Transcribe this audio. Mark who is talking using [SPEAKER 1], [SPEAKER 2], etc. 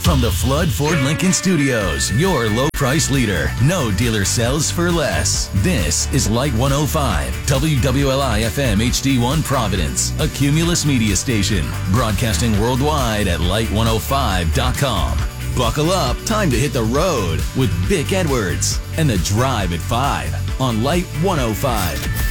[SPEAKER 1] From the Flood Ford Lincoln Studios, your low price leader. No dealer sells for less. This is Light 105, WWLI FM HD1 Providence, a Cumulus media station, broadcasting worldwide at light105.com. Buckle up, time to hit the road with Vic Edwards and The Drive at 5 on Light 105.